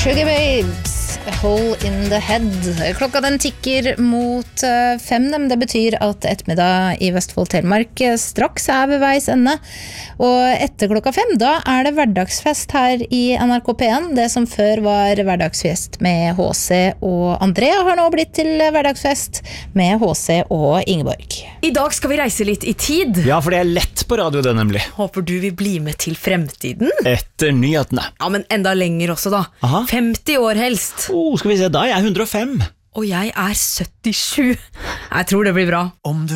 Sugar Babes, A Hole in the Head. Klokka den tikker mot 5, det betyr at ettermiddag i Vestfold Telemark straks ved veis ende. Og etter klokka 5, da det hverdagsfest her i NRK P1. Det som før var hverdagsfest med HC og Andrea har nå blitt til hverdagsfest med HC og Ingeborg. I dag skal vi reise litt i tid. Ja, for det lett på radio det nemlig. Håper du vil bli med til fremtiden. Etter nyhetene. Ja, men enda lenger også da. Aha. 50 år helst. Skal vi se, da jeg 105. Og jeg 77. Jeg tror det blir bra. Om du